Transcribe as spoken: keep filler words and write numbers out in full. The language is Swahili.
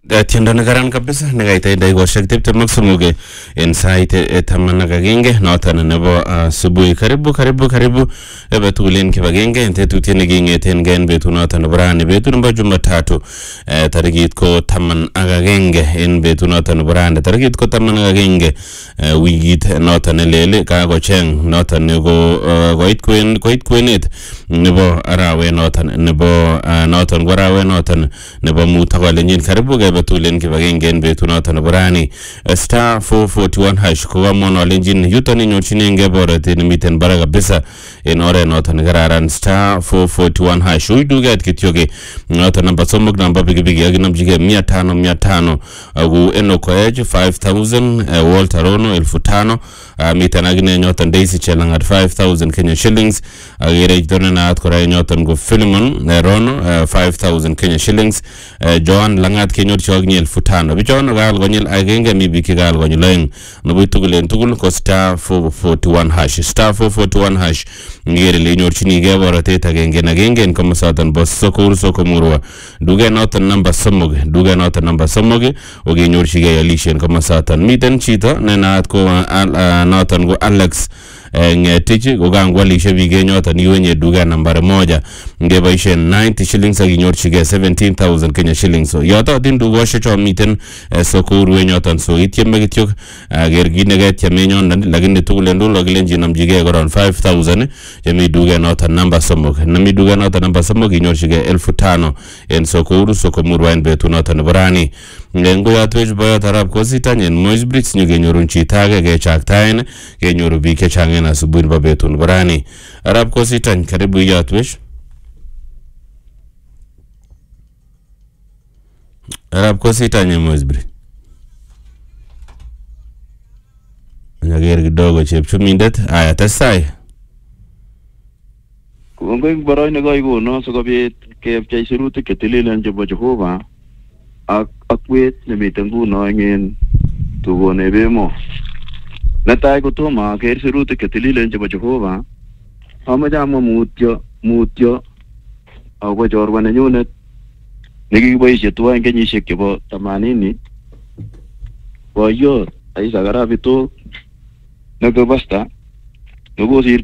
tiendo nekaran kabisa nekaita daikoshek tiptem ak somok en sait taman ak agenge noton nebo asubuhi. Karibu karibu karibu ebe tugul en kibagenge en tetutiet neking'eten en betut noton nebo rani, betut nebo Jumatatu, tarikit ko taman ak agenge en betut noton nebo rani, tarikit ko taman ak agenge wikit noton nelel kakocheng noton neko koit kwen koit kwenet nebo arawet noton nebo noton ko arawet noton nebo mut akolenjin karibu betulen kibagenge en betut noton nebo rani. Star four forty-one hash ko kamon alenjin yuton inyorchinengei borotet nemiten barak kabisa en oret noton nekararan. Star four forty-one hash ui duket kityoke noton namba somok namba pikipiki akinamchigei mia tano mia tano aku Enoch Koech five thousand, Walter Rono elfu tano, miten akine nyoton Daisy Chelangat five thousand Kenya shillings, akere chitone naat kora nyoton ko Philemon Rono five thousand Kenya shillings, Joan Langat kenyor choknyi elfu tano. Bichon kaal konyil agenge mi biik kaal konyil oeng. Nobuch tugul en tugul ko star four forty-one hash. Star four forty-one hash ngere le inyorchinigei borotet agenge en agenge en komosoton bo Sokor Sokomurwa. Duket noton namba somok, duket noton namba somok okenyorchigei alishe en komosoton. Miten chito ne naat ko noton ko Alex Ngetich ko kangwalishe biik nyoton iwenye duket nambari moja ngeboishen ninety shillings akinyorchigei seventeen thousand Kenya shillings. So yototin dukoshek cho miten Sokor nyoton, so ityeme kityok ker kit neketieme nyondan, lakini tugul en tugul akilenjin namchigei koron five thousand chemi duket noton namba somok. Nemi duket noton namba somok inyorchigei elfu tano en Sokor Sokomurwa en betut noton nebo rani. Ngoyatwech boyot arap kositany en Moi's Bridge nyokenyorun chito age kechaktaen kenyoru biik chechang en asubuhi nebo betut nebo rani. Arap kositany karibu iyatwech. Arap kositany en Moi's Bridge. Nyager kidogo chepchumindet. Aya testai. Kongoi boroy nekakikonon sikobit kepchei sirutik chetililen chebo Jehova ak akwet nemiten nguno en tugonet emo. Netai kotomo aker sirutik chetililen chebo Jehova, amache amwa mutyo mutyo akobo chorwa nenyunet nekikiboishe tuwai en kenyisiek chebo themanini. Boyot Isaac Arap Bitok neko pasta nekosir